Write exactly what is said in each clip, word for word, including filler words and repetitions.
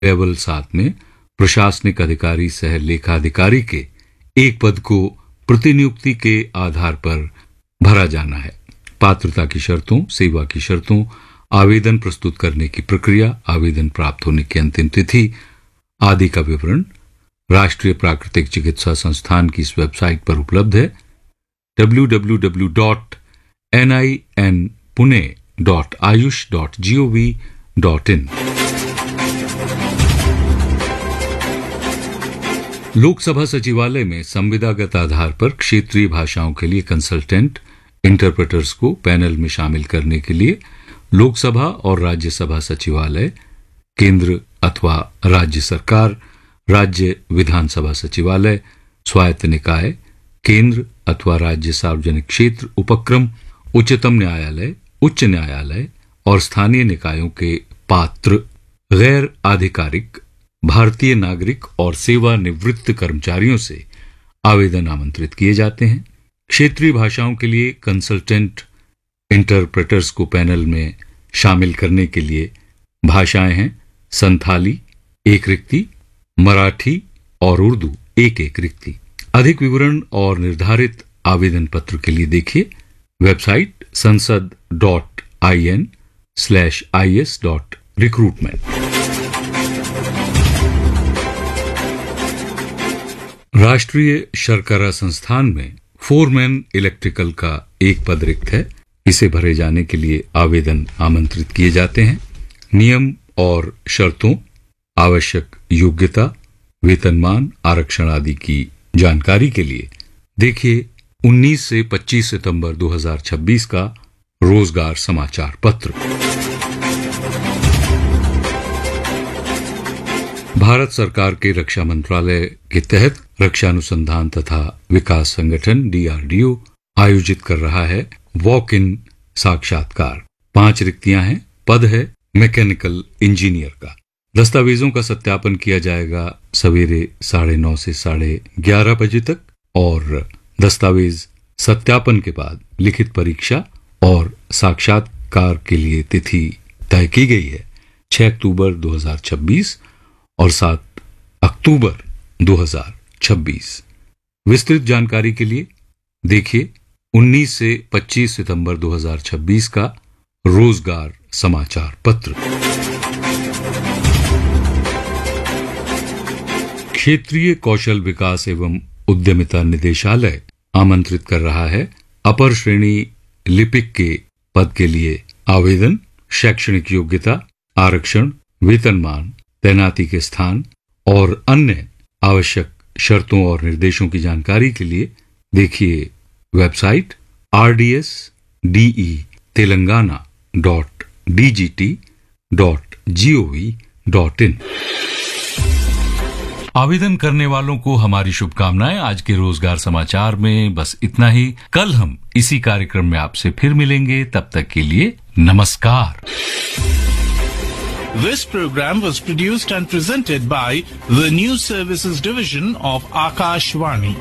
Level सात में प्रशासनिक अधिकारी सह लेखाधिकारी के एक पद को प्रतिनियुक्ति के आधार पर भरा जाना है। पात्रता की शर्तों, सेवा की शर्तों, आवेदन प्रस्तुत करने की प्रक्रिया, आवेदन प्राप्त होने की अंतिम तिथि आदि का विवरण राष्ट्रीय प्राकृतिक चिकित्सा संस्थान की इस वेबसाइट पर उपलब्ध है W W W dot N I N Pune dot Ayush dot G O V dot in. Lok Sabha सचिवालय में संविदागत आधार पर क्षेत्रीय भाषाओं के लिए कंसल्टेंट इंटरप्रेटर्स को पैनल में शामिल करने के लिए लोकसभा और राज्यसभा सचिवालय, केंद्र अथवा राज्य सरकार, राज्य विधानसभा सचिवालय, स्वायत्त निकाय, केंद्र अथवा राज्य सार्वजनिक क्षेत्र उपक्रम, उच्चतम न्यायालय, उच्च न्यायालय और स्थानीय निकायों के पात्र गैर आधिकारिक भारतीय नागरिक और सेवानिवृत्त कर्मचारियों से आवेदन आमंत्रित किए जाते हैं। क्षेत्रीय भाषाओं के लिए कंसल्टेंट इंटरप्रेटर्स को पैनल में शामिल करने के लिए भाषाएं हैं संथाली एक रिक्ति, मराठी और उर्दू एक एक रिक्ति। अधिक विवरण और निर्धारित आवेदन पत्र के लिए देखिए वेबसाइट संसद dot I N slash I S dot recruitment. राष्ट्रीय शर्करा संस्थान में फोरमैन इलेक्ट्रिकल का एक पद रिक्त है। इसे भरे जाने के लिए आवेदन आमंत्रित किए जाते हैं। नियम और शर्तों, आवश्यक योग्यता, वेतनमान, आरक्षण आदि की जानकारी के लिए देखिए उन्नीस से पच्चीस सितंबर दो हज़ार छब्बीस का रोजगार समाचार पत्र। भारत सरकार के रक्षा मंत्रालय के तहत रक्षा अनुसंधान तथा विकास संगठन डी आर डी ओ आयोजित कर रहा है वॉक इन साक्षात्कार। पांच रिक्तियां हैं। पद है मैकेनिकल इंजीनियर का। दस्तावेजों का सत्यापन किया जाएगा सवेरे साढ़े नौ से साढ़े ग्यारह बजे तक और दस्तावेज सत्यापन के बाद लिखित परीक्षा और साक्षात्कार के लिए तिथि तय की गई है छह अक्टूबर दो हज़ार छब्बीस और सात अक्टूबर दो हज़ार छब्बीस। विस्तृत जानकारी के लिए देखिए उन्नीस से पच्चीस सितंबर दो हज़ार छब्बीस का रोजगार समाचार पत्र। क्षेत्रीय कौशल विकास एवं उद्यमिता निदेशालय आमंत्रित कर रहा है अपर श्रेणी लिपिक के पद के लिए आवेदन। शैक्षणिक योग्यता, आरक्षण, वेतनमान, तैनाती के स्थान और अन्य आवश्यक शर्तों और निर्देशों की जानकारी के लिए देखिए website R D S D E Telangana dot D G T dot G O V dot in. आवेदन करने वालों को हमारी शुभकामनाएं। आज के रोजगार समाचार में बस इतना ही। कल हम इसी कार्यक्रम में आपसे फिर मिलेंगे। तब तक के लिए नमस्कार। This program was produced and presented by the News Services Division of Akashvani.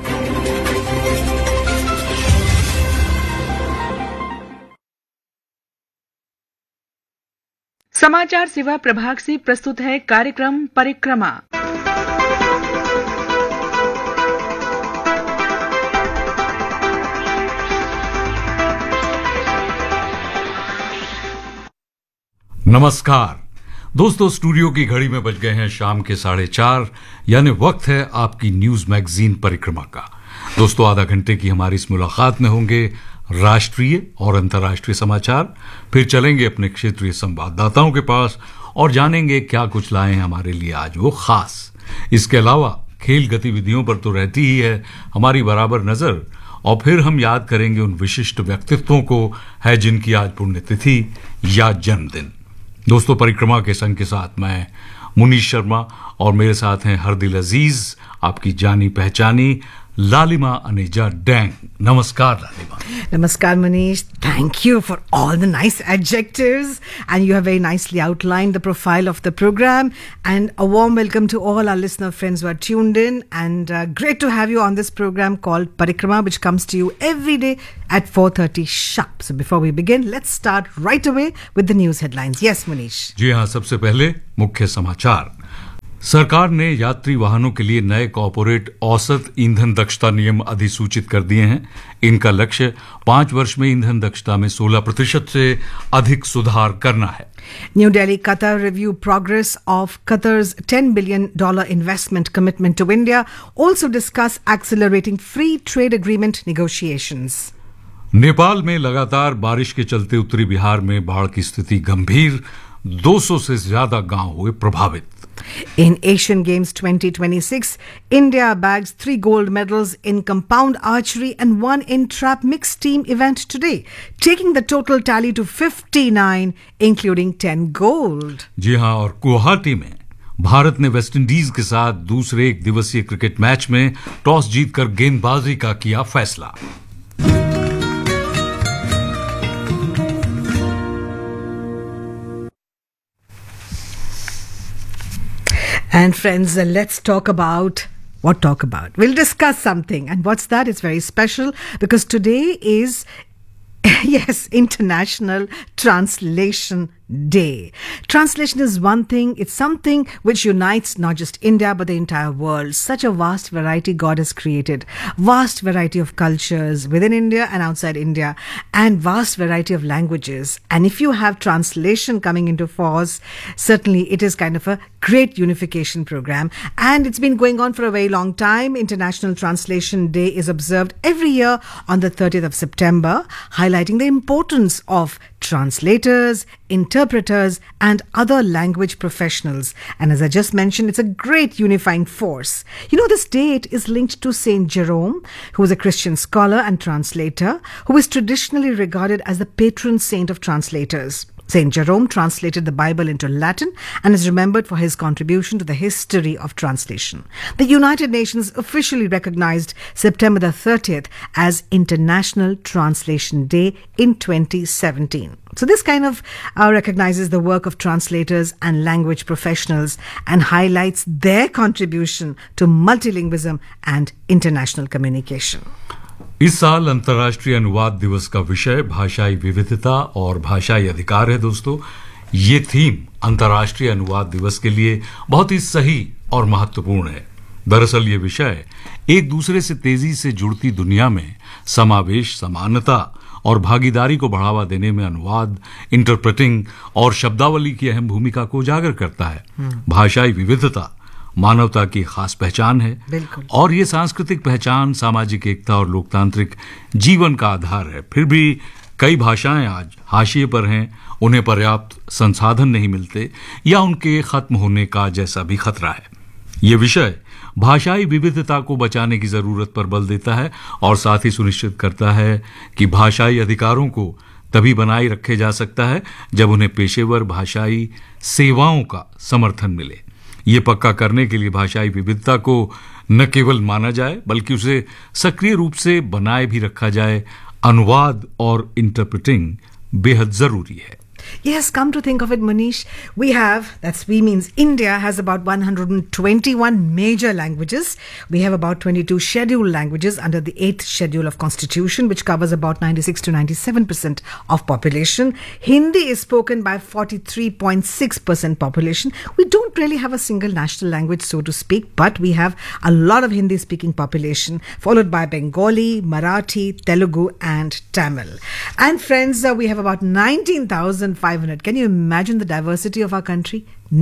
समाचार सेवा प्रभाग से प्रस्तुत है कार्यक्रम परिक्रमा। नमस्कार दोस्तों, स्टूडियो की घड़ी में बज गए हैं शाम के साढ़े चार, यानी वक्त है आपकी न्यूज मैगजीन परिक्रमा का। दोस्तों, आधा घंटे की हमारी इस मुलाकात में होंगे राष्ट्रीय और अंतर्राष्ट्रीय समाचार। फिर चलेंगे अपने क्षेत्रीय संवाददाताओं के पास और जानेंगे क्या कुछ लाए हैं हमारे लिए आज वो खास। इसके अलावा खेल गतिविधियों पर तो रहती ही है हमारी बराबर नजर, और फिर हम याद करेंगे उन विशिष्ट व्यक्तित्वों को है जिनकी आज पुण्यतिथि या जन्मदिन। दोस्तों, परिक्रमा के संग के साथ मैं मुनीश शर्मा और मेरे साथ हैं हरदिल अजीज, आपकी जानी पहचानी लालिमा अनेजा डैंग। नमस्कार लालिमा। Namaskar Manish, thank you for all the nice adjectives, and you have very nicely outlined the profile of the program, and a warm welcome to all our listener friends who are tuned in, and uh, great to have you on this program called Parikrama, which comes to you every day at four thirty sharp. So before we begin, let's start right away with the news headlines. Yes Manish। जी हाँ, सबसे पहले मुख्य समाचार। सरकार ने यात्री वाहनों के लिए नए कॉर्पोरेट औसत ईंधन दक्षता नियम अधिसूचित कर दिए हैं। इनका लक्ष्य पांच वर्ष में ईंधन दक्षता में सोलह प्रतिशत से अधिक सुधार करना है। New Delhi, Qatar review progress of Qatar's ten billion dollars investment commitment to India. Also discuss accelerating free trade agreement negotiations. Nepal में लगातार बारिश के चलते उत्तरी बिहार में बाढ़ की स्थिति गंभीर, दो सौ से ज्यादा गांव हुए प्रभावित। In Asian Games twenty twenty-six, India bags three gold medals in compound archery and one in trap mixed team event today, taking the total tally to fifty-nine, including ten gold. जी हां, और गुवाहाटी में भारत ने वेस्टइंडीज के साथ दूसरे एक दिवसीय cricket match में टॉस जीतकर गेंदबाजी का किया फैसला। And friends, uh, let's talk about what talk about. We'll discuss something. And what's that? It's very special because today is, yes, International Translation Day. Translation is one thing. It's something which unites not just India but the entire world. Such a vast variety God has created. Vast variety of cultures within India and outside India, and vast variety of languages. And if you have translation coming into force, certainly it is kind of a great unification program. And it's been going on for a very long time. International Translation Day is observed every year on the thirtieth of September, highlighting the importance of translators, interpreters, and other language professionals. And as I just mentioned, it's a great unifying force. You know, this date is linked to Saint Jerome, who was a Christian scholar and translator, who is traditionally regarded as the patron saint of translators. Saint Jerome translated the Bible into Latin and is remembered for his contribution to the history of translation. The United Nations officially recognized September the thirtieth as International Translation Day in twenty seventeen. So this kind of uh, recognizes the work of translators and language professionals and highlights their contribution to multilingualism and international communication. इस साल अंतर्राष्ट्रीय अनुवाद दिवस का विषय भाषाई विविधता और भाषाई अधिकार है। दोस्तों, ये थीम अंतर्राष्ट्रीय अनुवाद दिवस के लिए बहुत ही सही और महत्वपूर्ण है। दरअसल ये विषय एक दूसरे से तेजी से जुड़ती दुनिया में समावेश, समानता और भागीदारी को बढ़ावा देने में अनुवाद, इंटरप्रेटिंग और शब्दावली की अहम भूमिका को उजागर करता है। भाषाई विविधता मानवता की खास पहचान है और ये सांस्कृतिक पहचान सामाजिक एकता और लोकतांत्रिक जीवन का आधार है। फिर भी कई भाषाएं आज हाशिए पर हैं, उन्हें पर्याप्त संसाधन नहीं मिलते या उनके खत्म होने का जैसा भी खतरा है। ये विषय भाषाई विविधता को बचाने की जरूरत पर बल देता है और साथ ही सुनिश्चित करता है कि भाषाई अधिकारों को तभी बनाए रखे जा सकता है जब उन्हें पेशेवर भाषाई सेवाओं का समर्थन मिले। ये पक्का करने के लिए भाषाई विविधता को न केवल माना जाए बल्कि उसे सक्रिय रूप से बनाए भी रखा जाए। अनुवाद और इंटरप्रेटिंग बेहद जरूरी है। Yes, come to think of it, Manish, we have, that's we means India has about one hundred twenty-one major languages. We have about twenty-two scheduled languages under the eighth schedule of Constitution, which covers about ninety-six to ninety-seven percent of population. Hindi is spoken by forty-three point six percent population. We don't really have a single national language, so to speak, but we have a lot of Hindi speaking population, followed by Bengali, Marathi, Telugu, and Tamil. And friends, uh, we have about nineteen thousand five hundred. Can you imagine the diversity of our country?